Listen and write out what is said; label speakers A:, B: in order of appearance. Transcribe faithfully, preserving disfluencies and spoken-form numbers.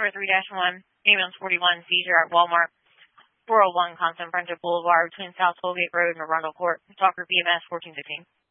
A: for three dash one, ambulance forty-one, seizure at Walmart, four oh one Constant Friendship Boulevard between South Tollgate Road and Arundel Court. Talker B M S fourteen fifteen.